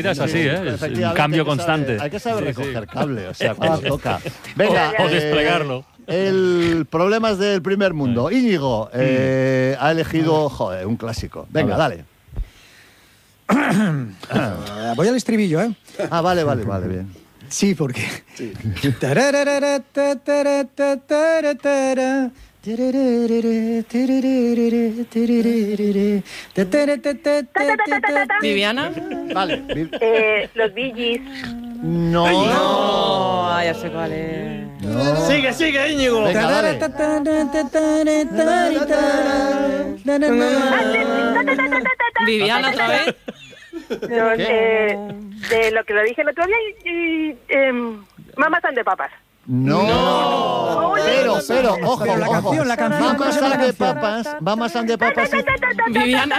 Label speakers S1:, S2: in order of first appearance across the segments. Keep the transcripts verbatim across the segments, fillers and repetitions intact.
S1: Es así, ¿eh? Es un cambio constante.
S2: Hay que saber
S1: Sí,
S2: recoger
S1: sí.
S2: cable, o sea, cuando toca. Venga,
S1: O
S2: eh,
S1: desplegarlo.
S2: El problemas del primer mundo. Íñigo eh, ha elegido, joder, un clásico. Venga, dale.
S3: Voy al estribillo, ¿eh?
S2: Ah, vale, vale, vale, bien.
S3: Sí, porque...
S2: Sí.
S4: ¿Viviana?
S2: Vale.
S5: Eh, los Bee Gees.
S2: No.
S4: No, ah, ya sé cuál es.
S2: No.
S6: Sigue, sigue, Íñigo.
S2: Venga, dale.
S4: ¿Viviana otra vez?
S5: No, eh, de lo que lo dije el otro día y... y em, Mamas and the Papas.
S2: No.
S5: No.
S2: Pero, pero, ojo,
S3: Pero la
S2: ojo.
S3: canción, la canción, ¿cómo
S2: Mamas
S3: se llama
S2: and
S3: la
S2: the
S3: canción?
S2: Papas, Mamas and the Papas.
S4: ¿Viviana?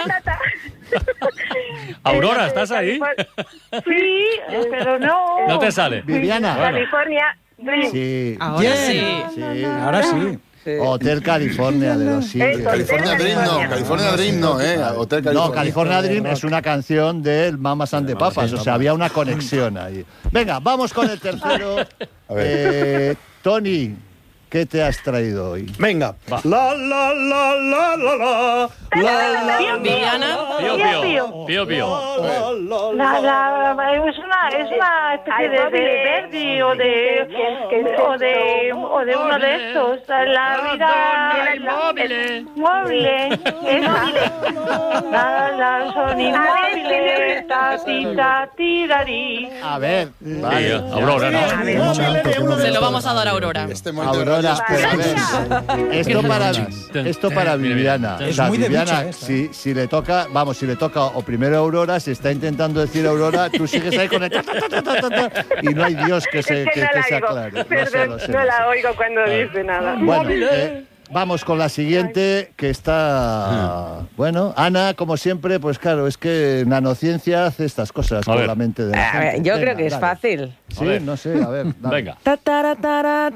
S1: Aurora, ¿estás ahí?
S5: Sí, pero no.
S1: No te sale.
S2: Viviana.
S1: Bueno.
S5: California Dream.
S2: Sí.
S4: Ahora
S3: Bien.
S4: sí.
S2: Sí.
S3: Ahora sí.
S2: Hotel California de los Singles.
S5: Eso.
S7: California Dream no, California Dream no, ¿eh? Hotel California.
S2: No, California Dream es una canción del Mamas and the Papas, o sea, había una conexión ahí. Venga, vamos con el tercero.
S7: A ver.
S2: Eh, Tony, ¿qué te has traído hoy?
S6: Venga. La, la, la, la, la, la. La, la,
S4: ¿Viviana?
S1: Pío,
S5: Pío,
S1: pío. Pío, pío.
S6: la, la,
S5: La, la, es una, es una especie de, de Verdi o de, o de, o de uno de estos. La vida, el móvil, esa. La, la, son inmóviles, ta, ti, ta, ti, da, di.
S2: A ver,
S1: Sí,
S2: vale.
S1: Aurora, ¿no?
S4: Se lo vamos a dar a Aurora.
S7: Este momento de
S2: Aurora,
S7: radio
S2: pero a
S7: es-
S2: ver, esto para, esto para
S1: Mira, mira.
S2: Viviana.
S1: Es
S2: O sea,
S3: muy de
S2: Viviana,
S3: bicha esta,
S2: si, si le toca, vamos, si le toca o primero Aurora, si está intentando decir Aurora, tú sigues ahí con el ta, ta, ta, ta, ta, ta, y no hay Dios que se,
S5: Es que
S2: que,
S5: no
S2: que
S5: la
S2: se
S5: oigo.
S2: aclare. Lo sé,
S5: Perdón,
S2: lo sé,
S5: no
S2: lo
S5: la
S2: sé.
S5: oigo cuando dice nada.
S2: Bueno, eh, vamos con la siguiente, que está... Bueno, Ana, como siempre, pues claro, es que nanociencia hace estas cosas
S1: A
S2: con
S1: ver.
S2: la mente de la
S8: A ver,
S2: gente.
S8: yo
S2: Venga,
S8: creo que es
S2: dale.
S8: fácil.
S2: Sí,
S1: A ver.
S2: no sé, a ver. dale.
S1: Venga.
S8: Ta, tara, tara,